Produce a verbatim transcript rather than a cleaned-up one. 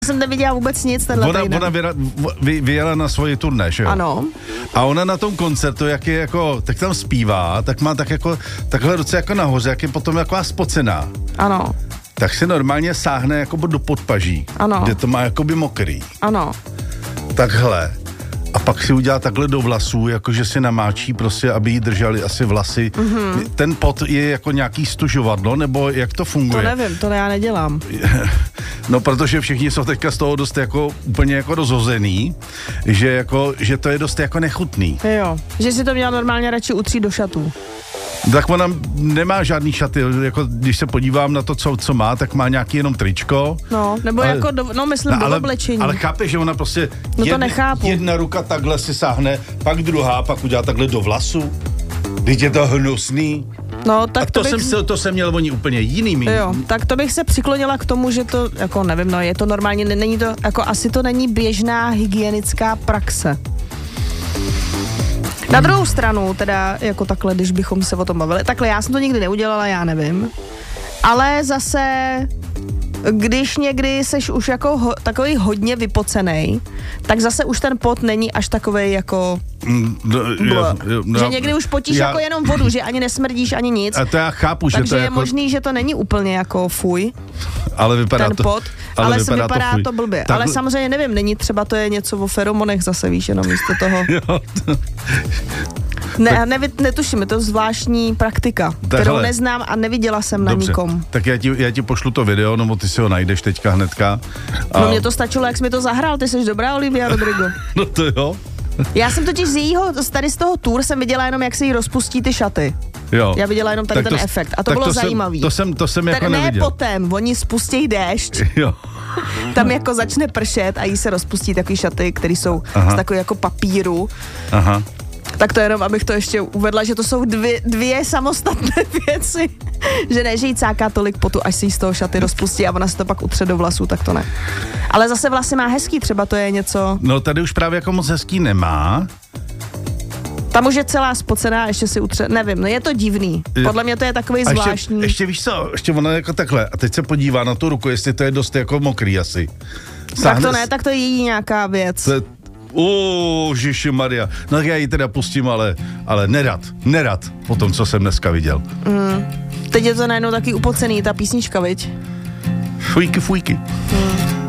Jsem neviděla vůbec nic tenhle Ona, týden. ona vyra, vy, vyjela na svoji turné, že jo? Ano. A ona na tom koncertu, jak je jako, tak tam zpívá, tak má tak jako, takhle ruce jako nahoře, jak je potom jako spocená. Ano. Tak si normálně sáhne jako do podpaží, Ano. kde to má jakoby mokrý. Ano. Takhle. A pak si udělá takhle do vlasů, jakože si namáčí prostě, aby jí drželi asi vlasy. Mm-hmm. Ten pot je jako nějaký stužovadlo, nebo jak to funguje? To nevím, to já nedělám. No, protože všichni jsou teďka z toho dost jako úplně jako rozhozený, že jako, že to je dost jako nechutný. Jo, že si to měla normálně radši utřít do šatů. Tak ona nemá žádný šaty, jako když se podívám na to, co, co má, tak má nějaký jenom tričko. No, nebo ale, jako, do, no myslím, no, do ale, oblečení. Ale chápe, že ona prostě No to jedna, nechápu. jedna ruka takhle si sáhne, pak druhá, pak udělá takhle do vlasu. Teď je to hnusný. No, tak a to, to, bych... jsem se, to jsem měl oni úplně jinými. Jo, tak to bych se přiklonila k tomu, že to, jako nevím, no je to normálně, není to, jako asi to není běžná hygienická praxe. Na druhou stranu, teda jako takhle, když bychom se o tom bavili, takhle já jsem to nikdy neudělala, já nevím, ale zase, když někdy seš už jako ho, takový hodně vypocenej, tak zase už ten pot není až takovej jako... Mm, no, jo, jo, no, že někdy už potíš já, jako jenom vodu, že ani nesmrdíš, ani nic. A to já chápu, že takže to je je jako... možný, že to není úplně jako fuj, ale vypadá ten to, pot, ale, ale vypadá, vypadá to, to blbě. Tak... Ale samozřejmě nevím, není třeba to je něco o feromonech zase, víš, jenom místo toho. Jo, to... Ne, tak... nevi, netuším, je to zvláštní praktika, tak kterou hele, neznám a neviděla jsem na dobře, nikom. Tak já ti, já ti pošlu to video, no ty si ho najdeš teďka hnedka. A... No mě to stačilo, jak jsi mi to zahrál, ty jsi dobrá, Olivia Rodrigo. No to jo. Já jsem totiž z jejího, tady z toho tour jsem viděla jenom, jak se jí rozpustí ty šaty. Jo. Já viděla jenom tady tak ten to, efekt a to bylo to zajímavý. Jsem, to jsem, to jsem jako ne neviděl. potom, oni spustí déšť. Jo. Tam jako začne pršet a jí se rozpustí takový šaty, které jsou Aha. z takový jako papíru. Aha. Tak to jenom, abych to ještě uvedla, že to jsou dvě, dvě samostatné věci. Že ne, že jí cáká tolik potu, až si jí z toho šaty rozpustí a ona se to pak utře do vlasů, tak to ne. Ale zase vlasy má hezký, třeba to je něco... No tady už právě jako moc hezký nemá. Tam už je celá spocená, ještě si utře... Nevím, no je to divný. Podle mě to je takový zvláštní. Ještě, ještě víš co, ještě ona jako takhle. A teď se podívá na tu ruku, jestli to je dost jako mokrý asi. Sáhne... Tak to ne, tak to je její nějaká věc. Se... O, Maria. No tak já ji teda pustím, ale, ale nerad, nerad po tom, co jsem dneska viděl. Mm. Teď je to najednou taky upocený, ta písnička, viď? Fujky, fujky. Mm.